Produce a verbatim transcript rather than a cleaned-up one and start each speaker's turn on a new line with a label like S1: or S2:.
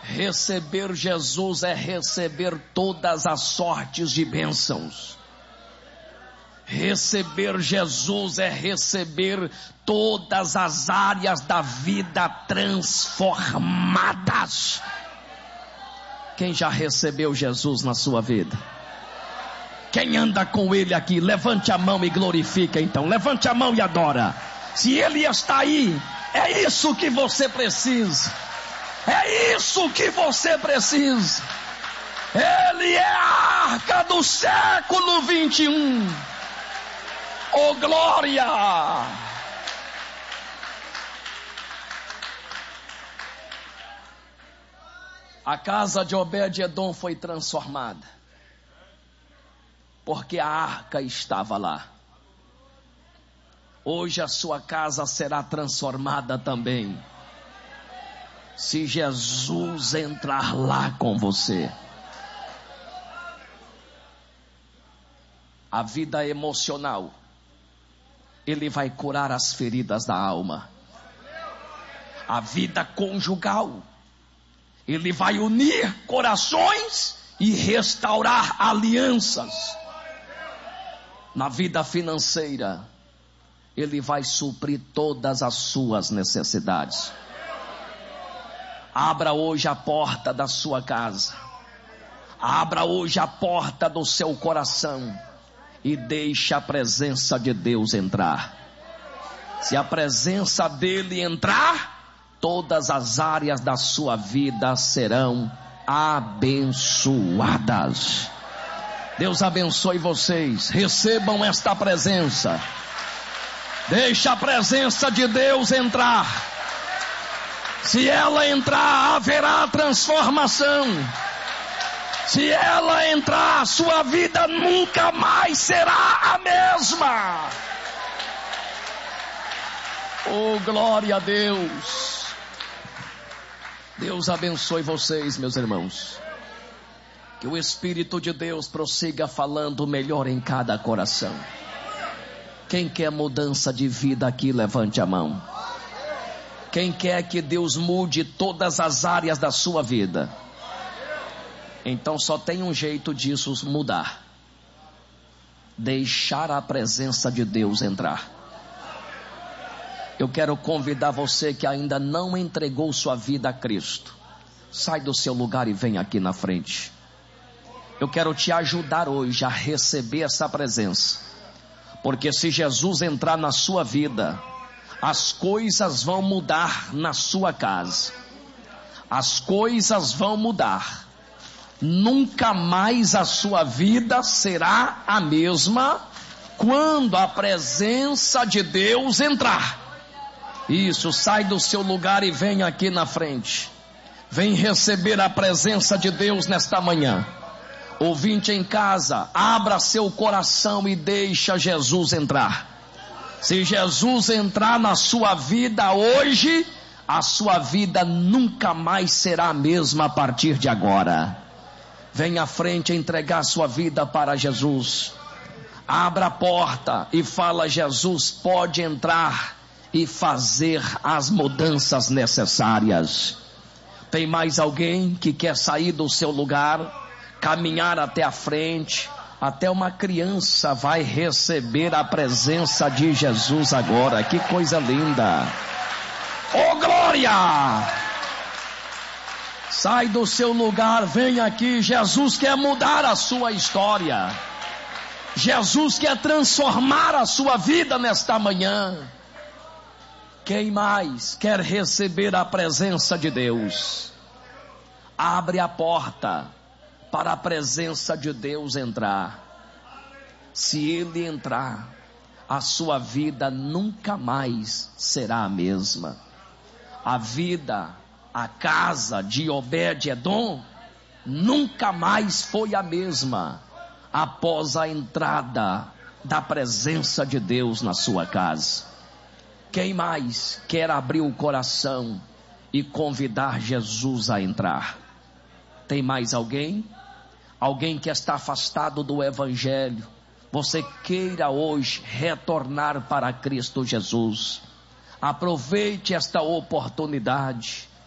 S1: Receber Jesus é receber todas as sortes de bênçãos. Receber Jesus é receber todas as áreas da vida transformadas. Quem já recebeu Jesus na sua vida? Quem anda com Ele aqui, levante a mão e glorifica então. Levante a mão e adora. Se Ele está aí, é isso que você precisa. É isso que você precisa. Ele é a arca do século vinte e um. Oh glória! A casa de Obed-edom foi transformada, porque a arca estava lá. Hoje a sua casa será transformada também, se Jesus entrar lá com você. A vida emocional, Ele vai curar as feridas da alma. A vida conjugal, Ele vai unir corações e restaurar alianças. Na vida financeira, Ele vai suprir todas as suas necessidades. Abra hoje a porta da sua casa. Abra hoje a porta do seu coração e deixe a presença de Deus entrar. Se a presença dele entrar, todas as áreas da sua vida serão abençoadas. Deus abençoe vocês. Recebam esta presença. Deixe a presença de Deus entrar. Se ela entrar, haverá transformação. Se ela entrar, sua vida nunca mais será a mesma. Oh, glória a Deus. Deus abençoe vocês, meus irmãos. Que o Espírito de Deus prossiga falando melhor em cada coração. Quem quer mudança de vida aqui, levante a mão. Quem quer que Deus mude todas as áreas da sua vida? Então só tem um jeito disso mudar: deixar a presença de Deus entrar. Eu quero convidar você que ainda não entregou sua vida a Cristo. Sai do seu lugar e vem aqui na frente. Eu quero te ajudar hoje a receber essa presença. Porque se Jesus entrar na sua vida, as coisas vão mudar na sua casa. As coisas vão mudar. Nunca mais a sua vida será a mesma quando a presença de Deus entrar. Isso, sai do seu lugar e vem aqui na frente. Vem receber a presença de Deus nesta manhã. Ouvinte em casa, abra seu coração e deixa Jesus entrar. Se Jesus entrar na sua vida hoje, a sua vida nunca mais será a mesma a partir de agora. Venha à frente entregar sua vida para Jesus. Abra a porta e fala: Jesus pode entrar e fazer as mudanças necessárias. Tem mais alguém que quer sair do seu lugar, caminhar até a frente? Até uma criança vai receber a presença de Jesus agora. Que coisa linda! Oh glória! Sai do seu lugar, vem aqui. Jesus quer mudar a sua história. Jesus quer transformar a sua vida nesta manhã. Quem mais quer receber a presença de Deus? Abre a porta para a presença de Deus entrar. Se Ele entrar, a sua vida nunca mais será a mesma. A vida, a casa de Obed-edom nunca mais foi a mesma após a entrada da presença de Deus na sua casa. Quem mais quer abrir o coração e convidar Jesus a entrar? Tem mais alguém? Alguém que está afastado do Evangelho, você queira hoje retornar para Cristo Jesus? Aproveite esta oportunidade.